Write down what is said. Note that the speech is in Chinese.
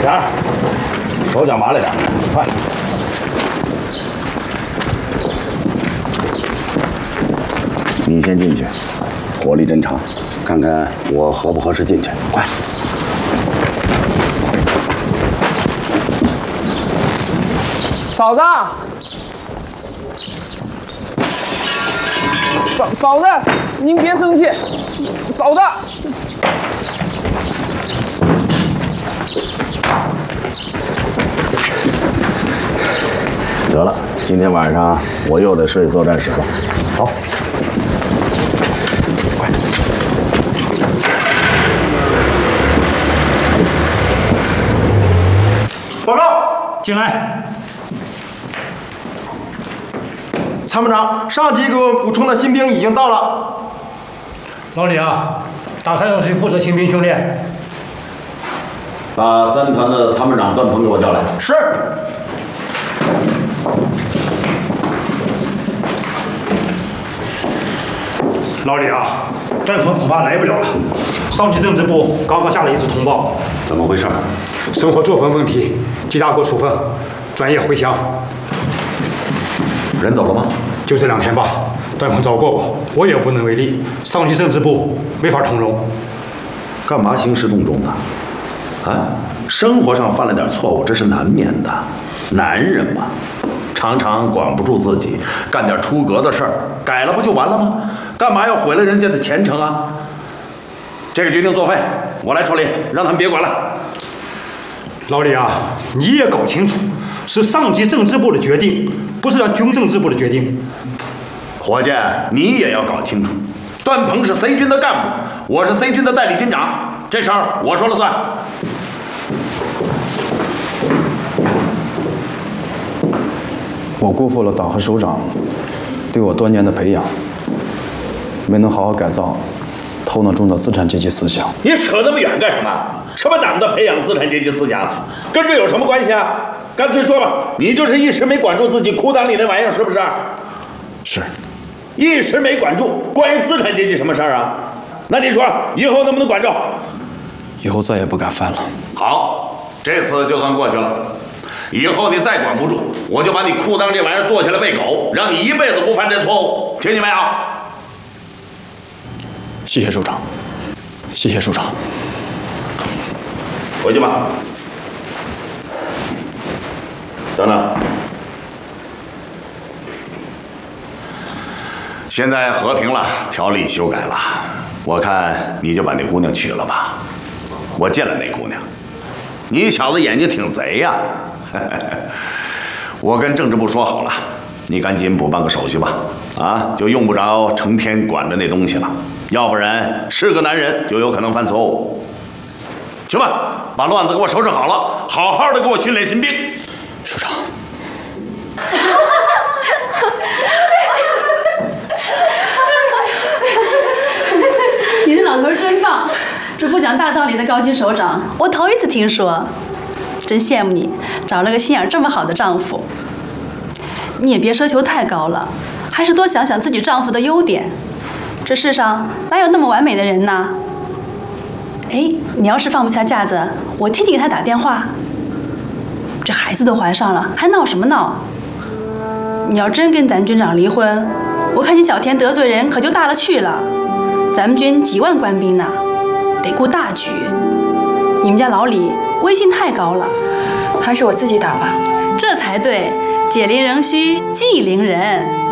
点儿，手脚麻利点，快！你先进去，火力侦查，看看我合不合适进去。快！ 嫂子，嫂子，您别生气，嫂子。 得了，今天晚上我又得睡作战室了。走。快！ 报告， 进来。 参谋长，上级给我补充的新兵已经到了。 老李啊，打算让谁负责新兵训练？ 把3团的参谋长段鹏给我叫来。 是。 老李啊，段鹏恐怕来不了了。上级政治部刚刚下了一次通报， 怎么回事？ 生活作风问题，记大过处分，专业回乡。 人走了吗？ 就这2天吧。段鹏找过我也无能为力。上级政治部没法通融。 干嘛兴师动众呢？啊，生活上犯了点错误，这是难免的。男人嘛，常常管不住自己，干点出格的事儿，改了不就完了吗？干嘛要毁了人家的前程啊？这个决定作废，我来处理，让他们别管了。 老李啊，你也搞清楚，是上级政治部的决定，不是军政治部的决定。 伙计，你也要搞清楚，段鹏是 C 军的干部，我是 C 军的代理军长，这事儿我说了算。 我辜负了党和首长对我多年的培养，没能好好改造头脑中的资产阶级思想。 你扯那么远干什么？什么党的培养资产阶级思想，跟这有什么关系啊？干脆说吧，你就是一时没管住自己裤裆里那玩意儿，是不是？ 是。 一时没管住，关于资产阶级什么事儿啊？那你说以后能不能管住？ 以后再也不敢犯了。 好，这次就算过去了。以后你再管不住，我就把你裤裆这玩意儿剁下来喂狗，让你一辈子不犯这错误，听见没有？ 谢谢首长，谢谢首长。 回去吧。等等，现在和平了，条例修改了，我看你就把那姑娘娶了吧。我见了那姑娘，你小子眼睛挺贼呀！我跟政治部说好了，你赶紧补办个手续吧，啊，就用不着成天管着那东西了，要不然是个男人就有可能犯错误。去吧，把乱子给我收拾好了，好好的给我训练新兵。 首长。 你的老头真棒，这不讲大道理的高级首长，我头一次听说，真羡慕你，找了个心眼这么好的丈夫。你也别奢求太高了，还是多想想自己丈夫的优点。这世上哪有那么完美的人呢？哎，你要是放不下架子，我替你给他打电话。这孩子都怀上了，还闹什么闹？你要真跟咱军长离婚，我看你小田得罪人可就大了去了。咱们军几万官兵呢，得顾大局。你们家老李威信太高了， 还是我自己打吧。 这才对，解铃仍需系铃人。